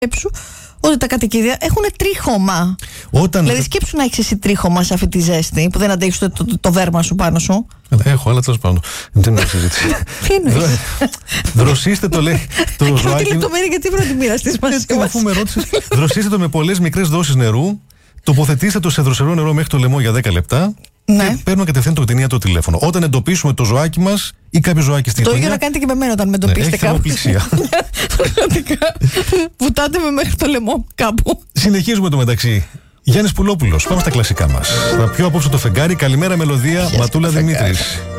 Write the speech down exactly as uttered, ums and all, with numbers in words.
Σκέψου ότι τα κατοικίδια έχουν τρίχωμα. Όταν... Δηλαδή, σκέψου να έχεις εσύ τρίχωμα σε αυτή τη ζέστη που δεν αντέχεις το, το, το, το βέρμα σου πάνω σου. Έχω, αλλά τέλος πάντων. Δεν είναι συζήτηση. Τι εννοείς? Δροσίστε το, λέει. Το Κάτι ζωάκι. λεπτομέρεια, γιατί πρέπει να τη μοιραστείς μαζί μας. Αφού με ρώτησες, δροσίστε το με πολλές μικρές δόσεις νερού. Τοποθετήστε το σε δροσερό νερό μέχρι το λαιμό για δέκα λεπτά. Ναι. Και παίρνουμε κατευθείαν το κτηνία το τηλέφωνο. Όταν εντοπίσουμε το ζωάκι μας ή κάποιο ζωάκι στην Το γειτονιά. ίδιο να κάνετε και με μένα όταν με εντοπίσετε κάπου. Έχει Πραγματικά. Βουτάτε με μέχρι το λαιμό κάπου. Συνεχίζουμε το μεταξύ. Γιάννης Πουλόπουλος, πάμε στα κλασικά μας. Θα πιω απόψε το φεγγάρι. Καλημέρα μελωδία, Ματούλα Δημήτρης.